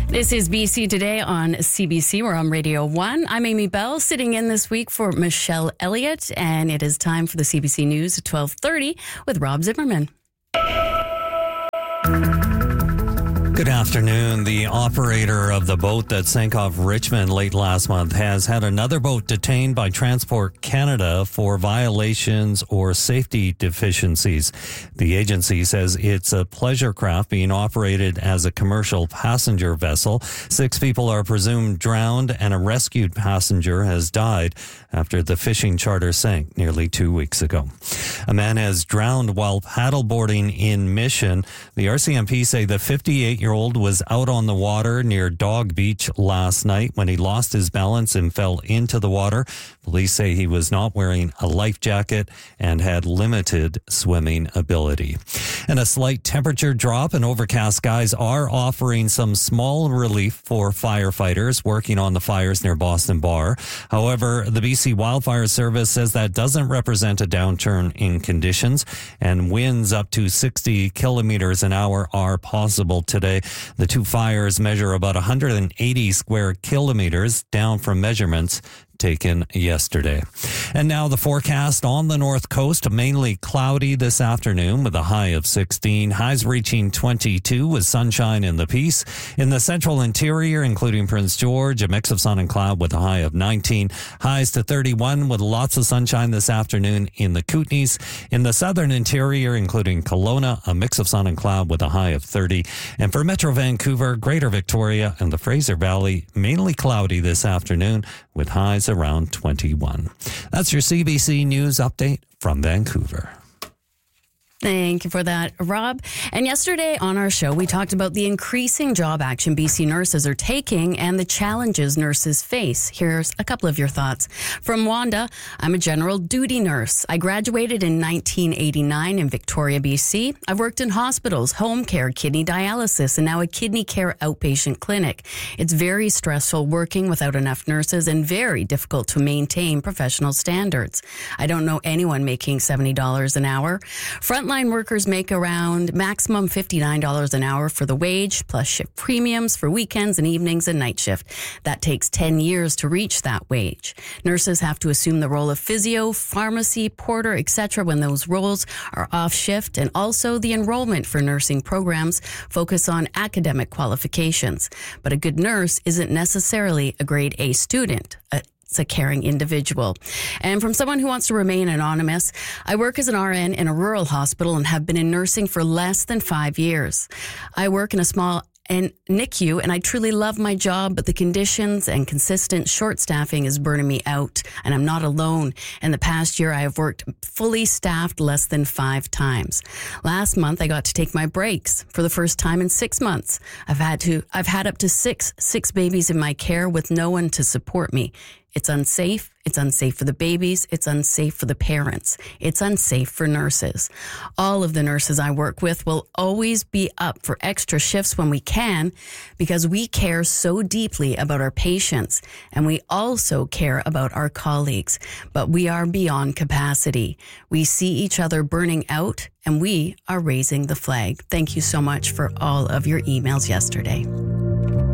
This is BC Today on CBC. We're on Radio 1. I'm Amy Bell, sitting in this week for Michelle Elliott, and it is time for the CBC News at 12:30 with Rob Zimmerman. Good afternoon. The operator of the boat that sank off Richmond late last month has had another boat detained by Transport Canada for violations or safety deficiencies. The agency says it's a pleasure craft being operated as a commercial passenger vessel. 6 people are presumed drowned and a rescued passenger has died after the fishing charter sank nearly 2 weeks ago. A man has drowned while paddleboarding in Mission. The RCMP say the 58-year-old was out on the water near Dog Beach last night when he lost his balance and fell into the water. Police say he was not wearing a life jacket and had limited swimming ability. And a slight temperature drop and overcast skies are offering some small relief for firefighters working on the fires near Boston Bar. However, the BC Wildfire Service says that doesn't represent a downturn in conditions, and winds up to 60 kilometers an hour are possible today. The two fires measure about 180 square kilometers, down from measurements taken yesterday. And now the forecast on the north coast, mainly cloudy this afternoon with a high of 16, highs reaching 22 with sunshine in the Peace. In the central interior, including Prince George, a mix of sun and cloud with a high of 19, highs to 31 with lots of sunshine this afternoon in the Kootenays. In the southern interior, including Kelowna, a mix of sun and cloud with a high of 30. And for Metro Vancouver, Greater Victoria, and the Fraser Valley, mainly cloudy this afternoon with highs around 21. That's your CBC News update from Vancouver. Thank you for that, Rob. And yesterday on our show, we talked about the increasing job action BC nurses are taking and the challenges nurses face. Here's a couple of your thoughts. From Wanda, I'm a general duty nurse. I graduated in 1989 in Victoria, BC. I've worked in hospitals, home care, kidney dialysis, and now a kidney care outpatient clinic. It's very stressful working without enough nurses and very difficult to maintain professional standards. I don't know anyone making $70 an hour. Frontline workers make around maximum $59 an hour for the wage, plus shift premiums for weekends and evenings and night shift. That takes 10 years to reach that wage. Nurses have to assume the role of physio, pharmacy, porter, etc. when those roles are off shift, and also the enrollment for nursing programs focus on academic qualifications. But a good nurse isn't necessarily a grade A student. It's a caring individual. And from someone who wants to remain anonymous, I work as an RN in a rural hospital and have been in nursing for less than 5 years. I work in a small NICU, and I truly love my job, but the conditions and consistent short staffing is burning me out, and I'm not alone. In the past year, I have worked fully staffed less than 5 times. Last month, I got to take my breaks for the first time in 6 months. I've had up to six babies in my care with no one to support me. It's unsafe. It's unsafe for the babies. It's unsafe for the parents. It's unsafe for nurses. All of the nurses I work with will always be up for extra shifts when we can because we care so deeply about our patients, and we also care about our colleagues. But we are beyond capacity. We see each other burning out, and we are raising the flag. Thank you so much for all of your emails yesterday.